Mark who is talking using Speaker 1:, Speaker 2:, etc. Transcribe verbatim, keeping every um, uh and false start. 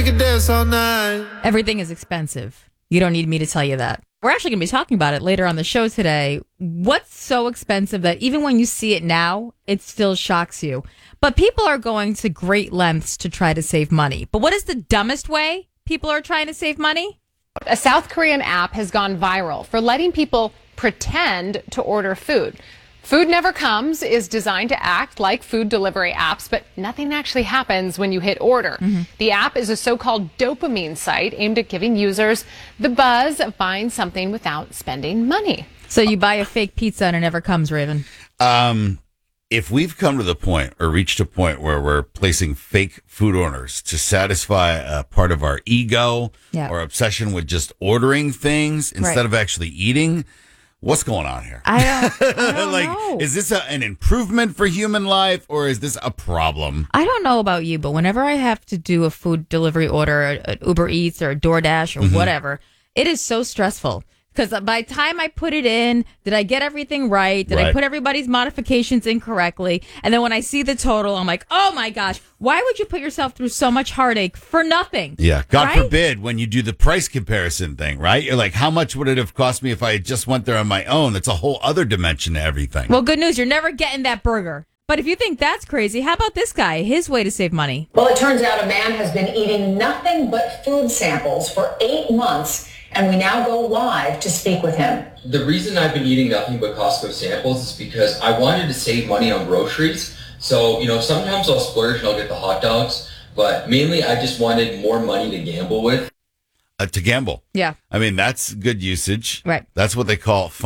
Speaker 1: could dance all night.
Speaker 2: Everything is expensive. You don't need me to tell you that. We're actually going to be talking about it later on the show today. What's so expensive that even when you see it now, it still shocks you? But people are going to great lengths to try to save money. But what is the dumbest way people are trying to save money?
Speaker 3: A South Korean app has gone viral for letting people pretend to order food. Food Never Comes is designed to act like food delivery apps, but nothing actually happens when you hit order. Mm-hmm. The app is a so-called dopamine site aimed at giving users the buzz of buying something without spending money.
Speaker 2: So you buy a fake pizza and it never comes, Raven.
Speaker 4: Um, if we've come to the point or reached a point where we're placing fake food orders to satisfy a part of our ego
Speaker 2: yeah.
Speaker 4: or obsession with just ordering things instead
Speaker 2: right.
Speaker 4: of actually eating, what's going on here?
Speaker 2: I don't, I don't
Speaker 4: like,
Speaker 2: know.
Speaker 4: Is this a, an improvement for human life or is this a problem?
Speaker 2: I don't know about you, but whenever I have to do a food delivery order at Uber Eats or DoorDash or mm-hmm. whatever, it is so stressful. Because by the time I put it in, did I get everything right? Did
Speaker 4: right.
Speaker 2: I put everybody's modifications in correctly? And then when I see the total, I'm like, oh my gosh, why would you put yourself through so much heartache for nothing?
Speaker 4: Yeah, God
Speaker 2: right?
Speaker 4: forbid when you do the price comparison thing, right? You're like, how much would it have cost me if I just went there on my own? It's a whole other dimension to everything.
Speaker 2: Well, good news, you're never getting that burger. But if you think that's crazy, how about this guy? His way to save money.
Speaker 5: Well, it turns out a man has been eating nothing but food samples for eight months. And we now go live to speak with him.
Speaker 6: The reason I've been eating nothing but Costco samples is because I wanted to save money on groceries. So, you know, sometimes I'll splurge and I'll get the hot dogs, but mainly I just wanted more money to gamble with.
Speaker 4: Uh, to gamble.
Speaker 2: Yeah.
Speaker 4: I mean, that's good usage.
Speaker 2: Right.
Speaker 4: That's what they call fun.